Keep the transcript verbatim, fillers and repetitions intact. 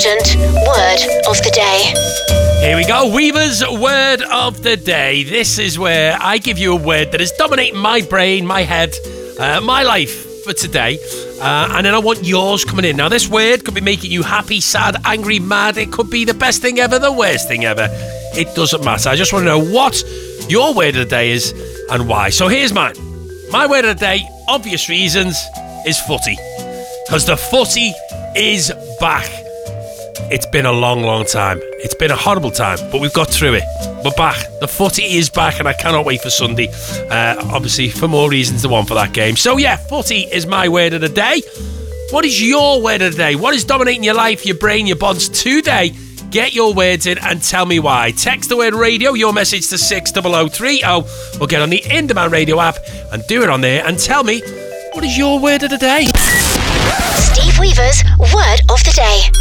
important word of the day. Here we go, Weaver's word of the day. This is where I give you a word that is dominating my brain, my head, uh, my life for today. Uh, and then I want yours coming in. Now, this word could be making you happy, sad, angry, mad. It could be the best thing ever, the worst thing ever. It doesn't matter. I just want to know what your word of the day is and why. So here's mine. My word of the day, obvious reasons, is footy. Because the footy is back. It's been a long, long time. It's been a horrible time, but we've got through it. We're back. The footy is back, and I cannot wait for Sunday. Uh, obviously, for more reasons than one for that game. So, yeah, footy is my word of the day. What is your word of the day? What is dominating your life, your brain, your bonds today? Get your words in and tell me why. Text the word radio, your message to six double oh three oh, or get on the In-Demand Radio app and do it on there and tell me, what is your word of the day? Steve Weaver's word of the day.